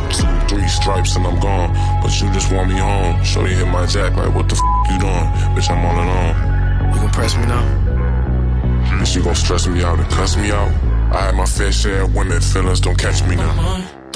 2, 3 stripes and I'm gone. But you just want me home. Shorty hit my jack like, what the you doing? Bitch, I'm all alone. You gon' press me now? Bitch, you gon' stress me out and cuss me out. I had my fair share of women, feelings don't catch me now.